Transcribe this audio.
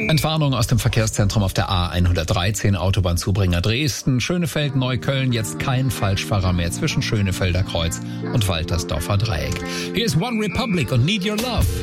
Entwarnung aus dem Verkehrszentrum auf der A113 Autobahnzubringer Dresden, Schönefeld, Neukölln, jetzt kein Falschfahrer mehr zwischen Schönefelder Kreuz und Waltersdorfer Dreieck. Hier ist One Republic und Need Your Love.